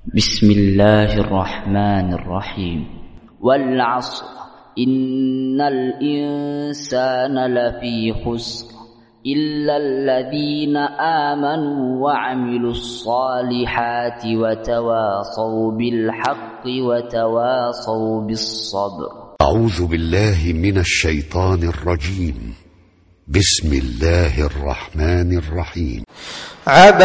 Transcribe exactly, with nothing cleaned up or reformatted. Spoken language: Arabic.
بسم الله الرحمن الرحيم. والعصر إن الإنسان لفي خسر إلا الذين آمنوا وعملوا الصالحات وتواصوا بالحق وتواصوا بالصبر. أعوذ بالله من الشيطان الرجيم. بسم الله الرحمن الرحيم.